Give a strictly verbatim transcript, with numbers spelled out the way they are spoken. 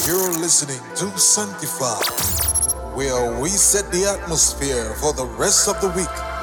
You're listening to Sanctify, where we set the atmosphere for the rest of the week.